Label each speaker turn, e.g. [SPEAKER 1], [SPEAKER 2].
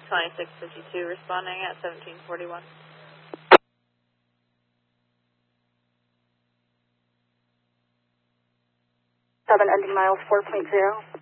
[SPEAKER 1] 2652 responding at 1741.
[SPEAKER 2] 7 ending miles 4.0.